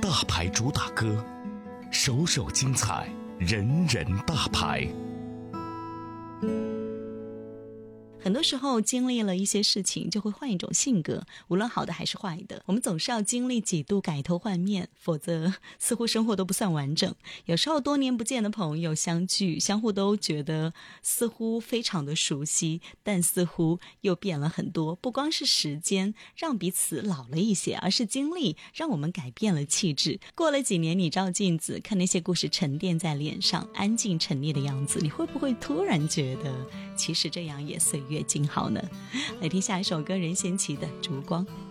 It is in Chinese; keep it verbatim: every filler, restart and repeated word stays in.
大牌主打歌，首首精彩，人人大牌。 很多时候经历了一些事情就会换一种性格，无论好的还是坏的，我们总是要经历几度改头换面，否则似乎生活都不算完整。有时候多年不见的朋友相聚，相互都觉得似乎非常的熟悉，但似乎又变了很多。不光是时间让彼此老了一些，而是经历让我们改变了气质。过了几年，你照镜子看那些故事沉淀在脸上，安静陈列的样子，你会不会突然觉得其实这样也岁月静好呢？来听下一首歌，任贤齐的《烛光》。